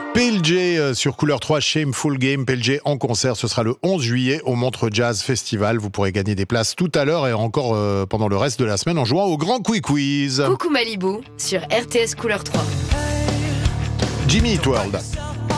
PLG sur Couleur 3, Shameful Game. PLG en concert, ce sera le 11 juillet au Montreux Jazz Festival. Vous pourrez gagner des places tout à l'heure et encore pendant le reste de la semaine en jouant au Grand Quiz. Coucou Malibu sur RTS Couleur 3. Jimmy Eat World.